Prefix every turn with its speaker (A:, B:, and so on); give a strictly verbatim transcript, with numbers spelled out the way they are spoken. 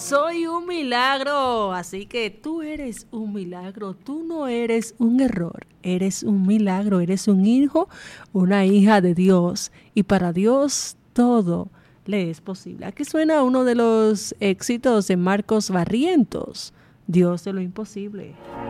A: soy un milagro. Así que tú eres un milagro, tú no eres un error, eres un milagro, eres un hijo, una hija de Dios. Y para Dios todo le es posible. Aquí suena uno de los éxitos de Marcos Barrientos, Dios de lo imposible.